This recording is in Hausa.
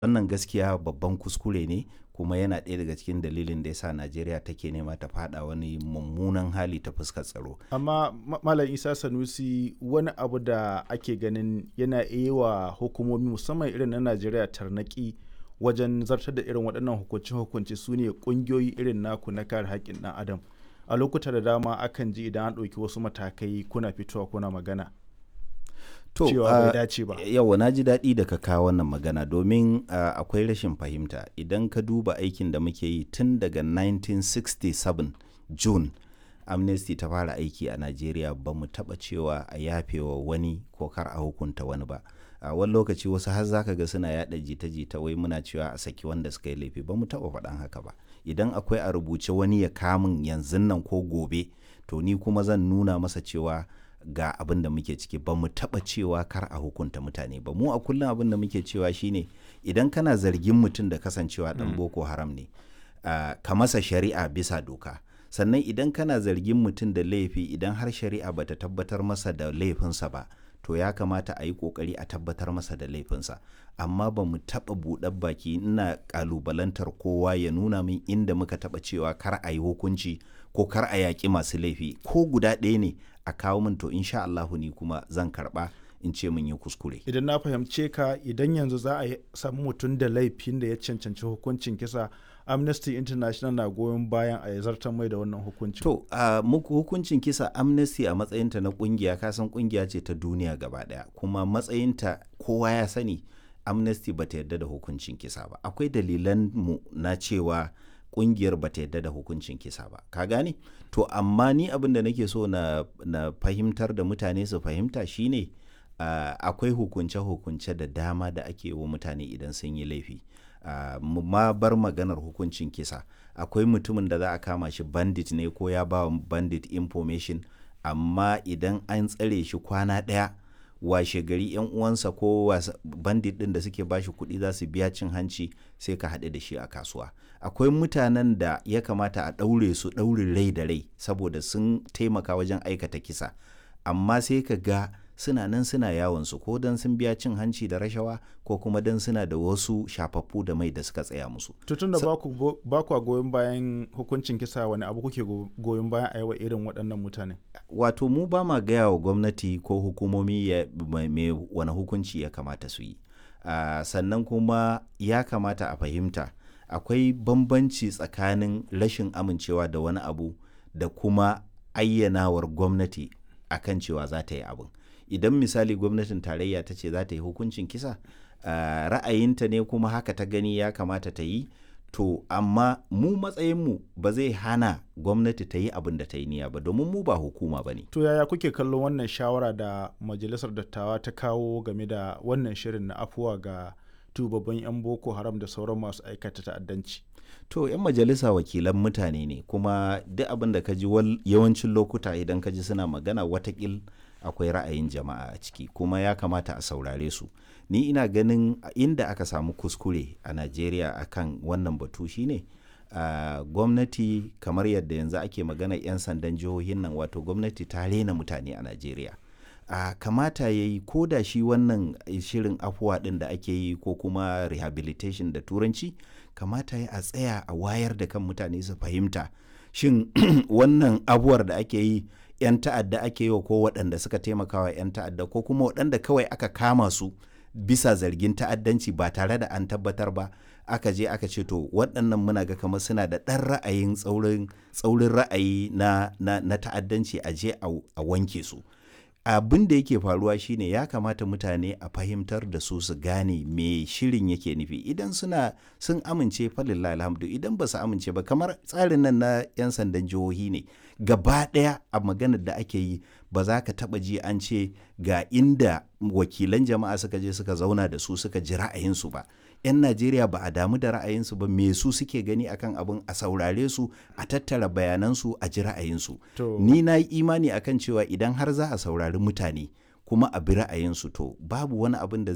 Wannan gaskiya babban kuskure ne kuma yana ɗaya daga cikin dalilin da ya sa Najeriya take nema ta faɗa wani mummunan hali ta fuskar tsaro. Amma Malam Isa Sanusi, wani abu da ake ganin yana iya wa hukumomi musamman irin na Najeriya tarnaƙi wajen zartar da irin waɗannan hukunce-hukunce su ne ƙungiyoyi irin naku na kare haƙƙin ɗan adam. A lokuta da dama akan ji idan an ɗauki wasu matakai kuna fitowa kuna magana. To, cewa bai dace ba. yawa na ji daɗi da ka kawo wannan magana domin akwai rashin fahimta. Idan ka duba aikin da muke yi tun daga 1967 June, Amnesty ta fara aiki a Najeriya, ba mu taɓa cewa a yafewa wani ko kar a hukunta wani ba. A wani lokaci wasu har zaka ga suna yaɗa jita-jita wai muna cewa a saki wanda suka yi laifi, ba mu taɓa faɗan haka ba. Idan akwai a rubuce wani ya kamun yanzun nan ko gobe, to ni kuma zan nuna masa cewa ga abin da muke ciki. Ba mu taɓa cewa kar a hukunta mutane ba. Mu a kullum abin da muke cewa shine idan kana zargin mutum da kasancewa ɗan Boko Haram ne, ka masa shari'a bisa doka. Sannan idan kana zargin mutum da laifi, idan har shari'a bata tabbatar masa da laifinsa ba, to ya kamata a yi ƙoƙari a tabbatar masa da laifinsa. Amma ba mu taɓa buɗar baki ina ƙalubalantar kowa ya nuna min inda muka taɓa cewa kar a yi hukunci ko kar a yaƙi masu laifi ko guda ɗaya ne a kawo min, to insha Allahu ni kuma zan karɓa in ce mun yi kuskure. Idan na fahimce ka, idan yanzu za a samu mutum da laifin da ya cancanci hukuncin kisa, Amnesty International na goyon bayan a zartar mai da wannan hukuncin. To, muku hukuncin kisa, Amnesty a matsayinta na kungiya, kasan kungiya ce ta duniya gaba daya, kuma matsayinta kowa ya sani. Amnesty bata yarda da hukuncin kisa ba. Akwai dalilan mu na cewa kungiyar bata yarda da hukuncin kisa ba, ka gane? To amma ni abin da nake so na fahimtar da mutane su fahimta shine akwai hukunce-hukunce da dama da ake wa mutane idan sun yi laifi. Ma bar maganar hukuncin kisa, akwai mutumin da za a kama shi bandit ne ko ya ba wa bandit information, amma idan an tsare shi kwana ɗaya, washe gari yan uwansa ko bandit ɗin da suke ba shi kuɗi za su biya cin hanci, sai ka haɗu da shi a kasuwa. Akwai mutanen da ya kamata a ɗaure su ɗaurin rai da rai saboda sun taimaka wajen aikata kisa, amma sai ka ga suna nan suna yawon su, ko dan sun biya cin hanci da rashawa ko kuma dan suna da wasu shafaffu da mai da suka tsaya musu. Tutun da ba ku goyon bayan hukuncin kisa, wani abu kuke goyon bayan a yawa irin waɗannan mutane? Wato mu ba ma gaya wa gwamnati ko hukumomi wani hukunci ya kamata su yi. Sannan kuma ya kamata a fahimta akwai bambanci tsakanin rashin amincewa da wani abu da kuma ayyanawar gwamnati akan cewa za ta yi abin. Idan misali gwamnatin tarayya ta ce za ta yi hukuncin kisa, ra'ayinta ne kuma haka ta gani ya kamata ta yi, to amma mu matsayinmu ba zai hana gwamnati ta yi abin da ta yi niyya ba, domin mu ba hukuma ba ne. To yaya kuke kallon wannan shawara da majalisar dattawa ta kawo game da wannan shirin na afuwa ga tubabban 'yan Boko Haram da sauran masu aikata ta'addanci? To 'yan majalisa wakilan mutane ne, kuma duk abin da ka ji yawancin lokuta idan ka ji suna magana, watakil akwai ra'ayin jama'a a ciki, kuma ya kamata a saurare su. Ni ina ganin inda aka samu kuskure a Najeriya akan wannan batu shine gwamnati, kamar yadda yanzu ake magana 'yan sandan jihohin nan, wato gwamnati ta rena mutane a Najeriya. Kamata ya yi ko da shi wannan shirin afuwa ɗin da ake yi ko kuma rehabilitation da turanci, kamata ya a tsaya a wayar da kan mutane su fahimta shin wannan abuwar da ake yi 'yan ta'adda ake yi wa, ko waɗanda suka taimakawa 'yan ta'adda, ko kuma waɗanda kawai aka kama su bisa zargin ta'addanci ba tare da an tabbatar ba, aka je aka ce to waɗannan muna ga kamar suna da ɗan ra'ayin tsaurin ra'ayi na ta'addanci, a je a wanke su. Abin da yake faruwa shine ya kamata mutane a fahimtar da su gane me shirin yake nufi. Idan sun amince, falillahi alhamdu. Idan ba su amince ba, kamar tsarin nan na 'yan sandan jihohi ne, gaba ɗaya a maganar da ake yi ba za ka taɓa ji an ce ga inda wakilan jama'a suka je suka zauna da su suka ji ra'ayinsu ba. 'Yan Najeriya ba a damu da ra'ayinsu ba, me su suke gani akan abin, a saurare su, a tattara bayanansu, a ji ra'ayinsu. Ni na yi imani akan cewa idan har za a saurari mutane kuma a bi ra'ayinsu, to babu wani abin da